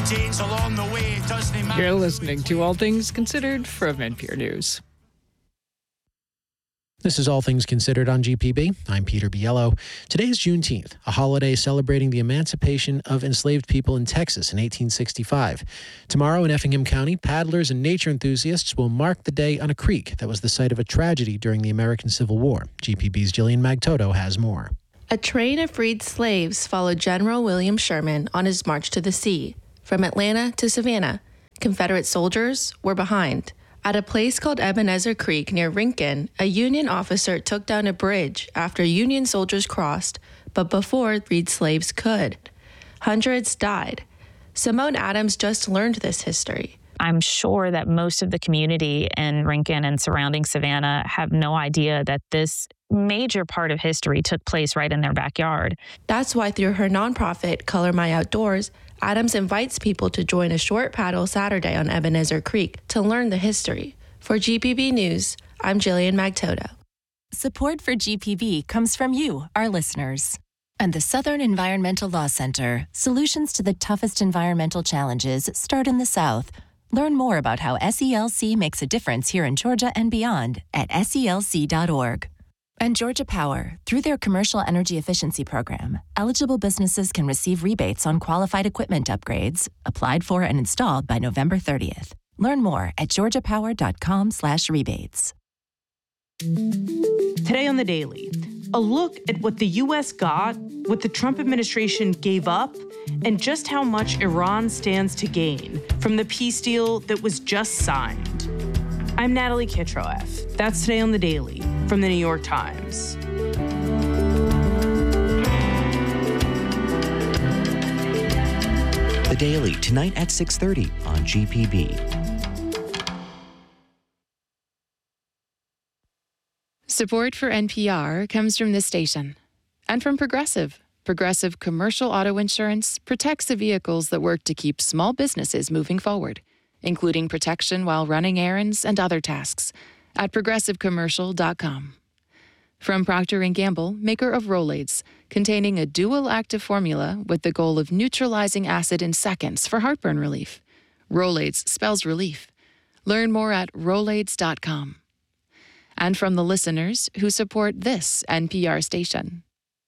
dates along the way doesn't matter. You're listening to All Things Considered from NPR News. This is All Things Considered on GPB. I'm Peter Biello. Today is Juneteenth, a holiday celebrating the emancipation of enslaved people in Texas in 1865. Tomorrow in Effingham County, paddlers and nature enthusiasts will mark the day on a creek that was the site of a tragedy during the American Civil War. GPB's Jillian Magtoto has more. A train of freed slaves followed General William Sherman on his march to the sea. From Atlanta to Savannah, Confederate soldiers were behind. At a place called Ebenezer Creek near Rincon, a Union officer took down a bridge after Union soldiers crossed, but before freed slaves could. Hundreds died. Simone Adams just learned this history. I'm sure that most of the community in Rincon and surrounding Savannah have no idea that this major part of history took place right in their backyard. That's why through her nonprofit, Color My Outdoors, Adams invites people to join a short paddle Saturday on Ebenezer Creek to learn the history. For GPB News, I'm Jillian Magtoto. Support for GPB comes from you, our listeners. And the Southern Environmental Law Center, solutions to the toughest environmental challenges start in the South. Learn more about how SELC makes a difference here in Georgia and beyond at SELC.org. And Georgia Power, through their Commercial Energy Efficiency Program, eligible businesses can receive rebates on qualified equipment upgrades, applied for and installed by November 30th. Learn more at georgiapower.com/rebates. Today on The Daily, a look at what the U.S. got, what the Trump administration gave up, and just how much Iran stands to gain from the peace deal that was just signed. I'm Natalie Kitroeff. That's Today on The Daily from The New York Times. The Daily, tonight at 6:30 on GPB. Support for NPR comes from this station and from Progressive. Progressive Commercial Auto Insurance protects the vehicles that work to keep small businesses moving forward, including protection while running errands and other tasks, at progressivecommercial.com. From Procter & Gamble, maker of Rolaids, containing a dual active formula with the goal of neutralizing acid in seconds for heartburn relief. Rolaids spells relief. Learn more at Rolaids.com. And from the listeners who support this NPR station.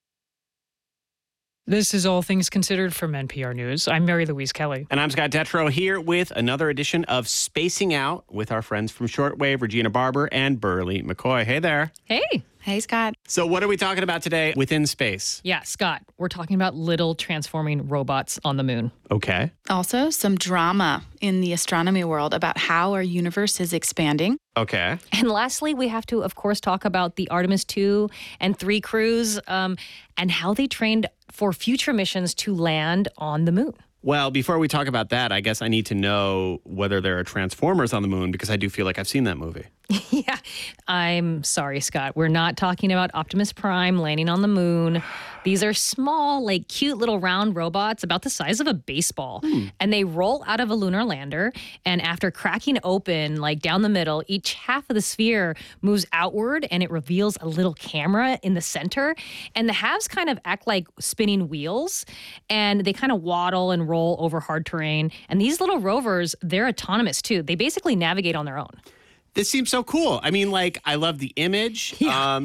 This is All Things Considered from NPR News. I'm Mary Louise Kelly. And I'm Scott Detrow here with another edition of Spacing Out with our friends from Shortwave, Regina Barber and Burley McCoy. Hey there. Hey. Hey, Scott. So what are we talking about today within space? Yeah, Scott, we're talking about little transforming robots on the moon. Okay. Also, some drama in the astronomy world about how our universe is expanding. Okay. And lastly, we have to, of course, talk about the Artemis 2 and 3 crews and how they trained for future missions to land on the moon. Well, before we talk about that, I guess I need to know whether there are Transformers on the moon, because I do feel like I've seen that movie. Yeah, I'm sorry, Scott. We're not talking about Optimus Prime landing on the moon. These are small, like cute little round robots about the size of a baseball. And they roll out of a lunar lander. And after cracking open, like down the middle, each half of the sphere moves outward and it reveals a little camera in the center. And the halves kind of act like spinning wheels. And they kind of waddle and roll over hard terrain. And these little rovers, they're autonomous too. They basically navigate on their own. This seems so cool. I mean, like, I love the image. Yeah.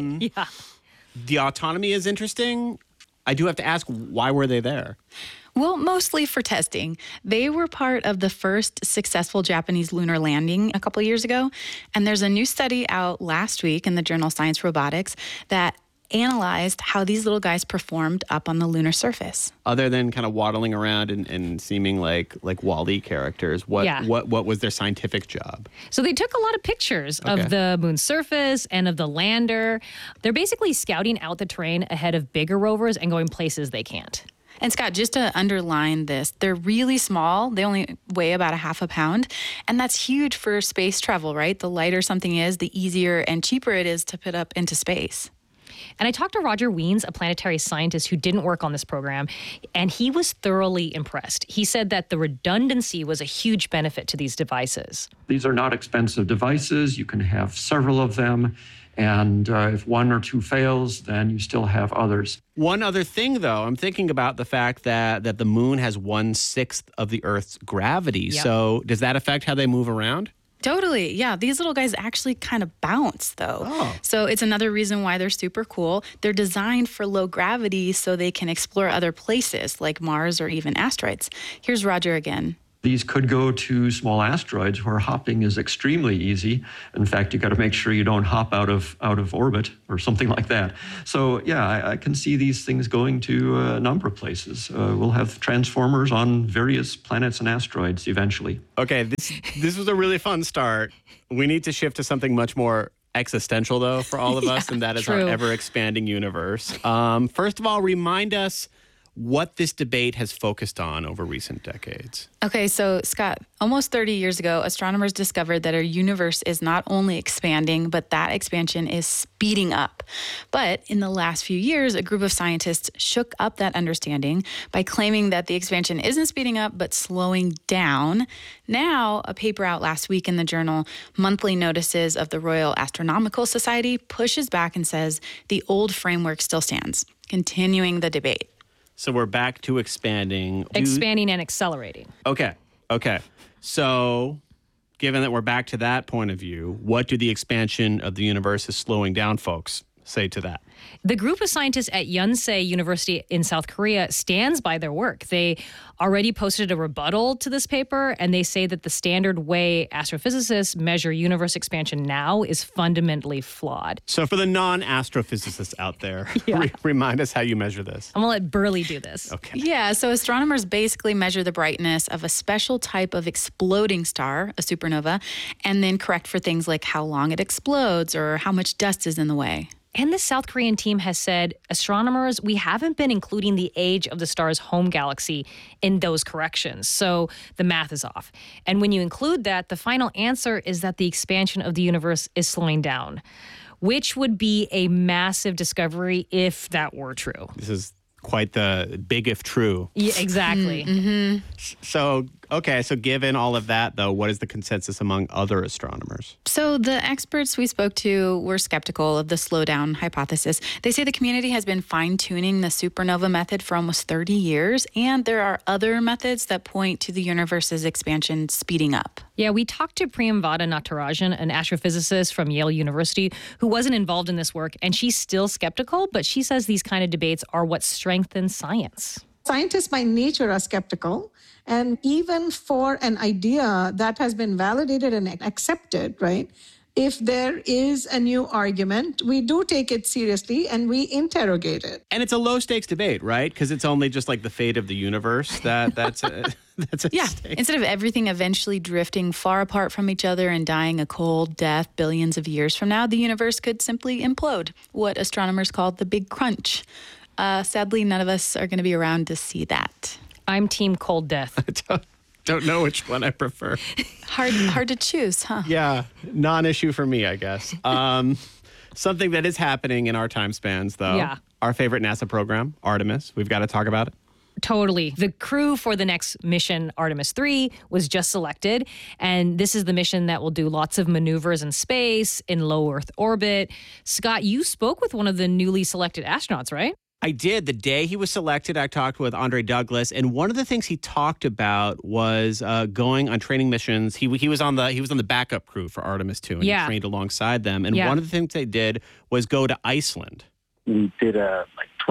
The autonomy is interesting. I do have to ask, why were they there? Well, mostly for testing. They were part of the first successful Japanese lunar landing a couple years ago. And there's a new study out last week in the journal Science Robotics that analyzed how these little guys performed up on the lunar surface. Other than kind of waddling around and seeming like WALL-E characters, what was their scientific job? So they took a lot of pictures of the moon's surface and of the lander. They're basically scouting out the terrain ahead of bigger rovers and going places they can't. And Scott, just to underline this, they're really small. They only weigh about 0.5 pound. And that's huge for space travel, right? The lighter something is, the easier and cheaper it is to put up into space. And I talked to Roger Wiens, a planetary scientist who didn't work on this program, and he was thoroughly impressed. He said that the redundancy was a huge benefit to these devices. These are not expensive devices. You can have several of them, And if one or two fails, then you still have others. One other thing, though, I'm thinking about the fact that the moon has 1/6 of the Earth's gravity. Yep. So does that affect how they move around? Totally. Yeah. These little guys actually kind of bounce, though. Oh. So it's another reason why they're super cool. They're designed for low gravity so they can explore other places like Mars or even asteroids. Here's Roger again. These could go to small asteroids where hopping is extremely easy. In fact, you got to make sure you don't hop out of orbit or something like that. So yeah, I can see these things going to a number of places. We'll have transformers on various planets and asteroids eventually. Okay, this was a really fun start. We need to shift to something much more existential, though, for all of us, and that is our ever-expanding universe. First of all, remind us what this debate has focused on over recent decades. Okay, so Scott, almost 30 years ago, astronomers discovered that our universe is not only expanding, but that expansion is speeding up. But in the last few years, a group of scientists shook up that understanding by claiming that the expansion isn't speeding up, but slowing down. Now, a paper out last week in the journal Monthly Notices of the Royal Astronomical Society pushes back and says the old framework still stands, continuing the debate. So we're back to expanding. Expanding and accelerating. Okay. So given that we're back to that point of view, what do the expansion of the universe is slowing down folks say to that? The group of scientists at Yonsei University in South Korea stands by their work. They already posted a rebuttal to this paper, and they say that the standard way astrophysicists measure universe expansion now is fundamentally flawed. So for the non-astrophysicists out there, remind us how you measure this. I'm going to let Burley do this. Okay. Yeah, so astronomers basically measure the brightness of a special type of exploding star, a supernova, and then correct for things like how long it explodes or how much dust is in the way. And the South Korean team has said, astronomers, we haven't been including the age of the star's home galaxy in those corrections. So the math is off. And when you include that, the final answer is that the expansion of the universe is slowing down, which would be a massive discovery if that were true. This is quite the big if true. Yeah, exactly. Mm-hmm. So given all of that, though, what is the consensus among other astronomers? So the experts we spoke to were skeptical of the slowdown hypothesis. They say the community has been fine-tuning the supernova method for almost 30 years, and there are other methods that point to the universe's expansion speeding up. Yeah, we talked to Priyamvada Natarajan, an astrophysicist from Yale University, who wasn't involved in this work, and she's still skeptical, but she says these kind of debates are what strengthens science. Scientists by nature are skeptical, and even for an idea that has been validated and accepted, right? If there is a new argument, we do take it seriously and we interrogate it. And it's a low-stakes debate, right? Because it's only just like the fate of the universe that's at stake. Instead of everything eventually drifting far apart from each other and dying a cold death billions of years from now, the universe could simply implode, what astronomers call the Big Crunch. Sadly, none of us are going to be around to see that. I'm team cold death. Don't know which one I prefer. Hard to choose, huh? Yeah, non-issue for me, I guess. Something that is happening in our time spans, though. Yeah. Our favorite NASA program, Artemis. We've got to talk about it. Totally. The crew for the next mission, Artemis 3, was just selected. And this is the mission that will do lots of maneuvers in space, in low Earth orbit. Scott, you spoke with one of the newly selected astronauts, right? I did. The day he was selected, I talked with Andre Douglas, and one of the things he talked about was going on training missions. He was on the backup crew for Artemis 2, and he trained alongside them. And one of the things they did was go to Iceland. We did a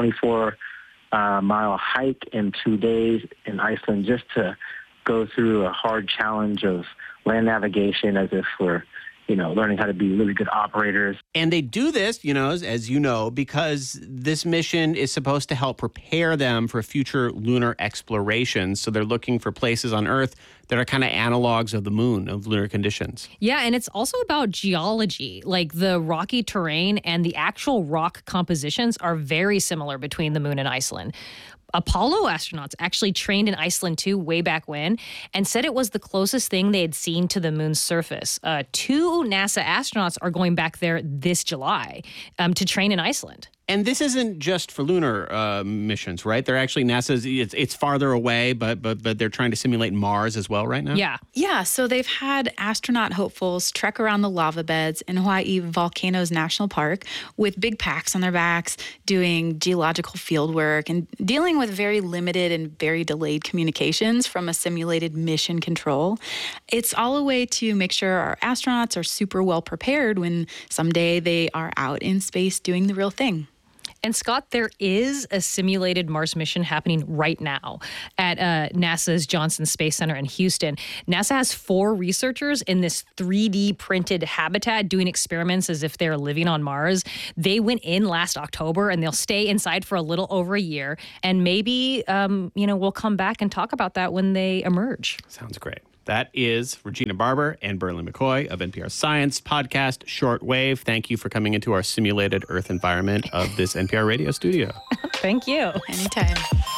24-mile hike in 2 days in Iceland just to go through a hard challenge of land navigation as if we're learning how to be really good operators. And they do this, as you know, because this mission is supposed to help prepare them for future lunar exploration. So they're looking for places on Earth that are kind of analogs of the moon, of lunar conditions. Yeah, and it's also about geology. Like the rocky terrain and the actual rock compositions are very similar between the moon and Iceland. Apollo astronauts actually trained in Iceland too way back when and said it was the closest thing they had seen to the moon's surface. 2 NASA astronauts are going back there this July to train in Iceland. And this isn't just for lunar missions, right? They're actually NASA's. It's farther away, but they're trying to simulate Mars as well right now. Yeah. So they've had astronaut hopefuls trek around the lava beds in Hawaii Volcanoes National Park with big packs on their backs, doing geological field work and dealing with very limited and very delayed communications from a simulated mission control. It's all a way to make sure our astronauts are super well prepared when someday they are out in space doing the real thing. And Scott, there is a simulated Mars mission happening right now at NASA's Johnson Space Center in Houston. NASA has 4 researchers in this 3D printed habitat doing experiments as if they're living on Mars. They went in last October and they'll stay inside for a little over a year. And maybe, we'll come back and talk about that when they emerge. Sounds great. That is Regina Barber and Berlin McCoy of NPR Science podcast, Shortwave. Thank you for coming into our simulated Earth environment of this NPR radio studio. Thank you. Anytime.